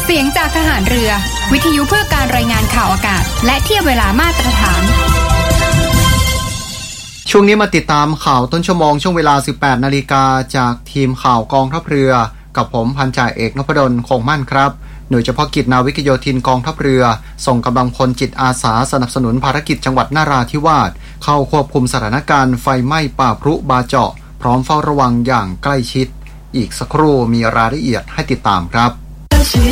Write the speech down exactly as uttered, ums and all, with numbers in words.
สียงจากทหารเรือวิทยุเพื่อการรายงานข่าวอากาศและเทียบเวลามาตรฐานช่วงนี้มาติดตามข่าวต้นชั่วโมงช่วงเวลา สิบแปดนาฬิกา จากทีมข่าวกองทัพเรือกับผมพันจ่าเอกนพดลคงมั่นครับหน่วยเฉพาะกิจนาวิกโยธินกองทัพเรือส่งกำลังพลจิตอาสาสนับสนุนภารกิจจังหวัดนราธิวาสเข้าควบคุมสถานการณ์ไฟไหม้ป่าพรุบาเจาะพร้อมเฝ้าระวังอย่างใกล้ชิดอีกสักครู่มีรายละเอียดให้ติดตามครับ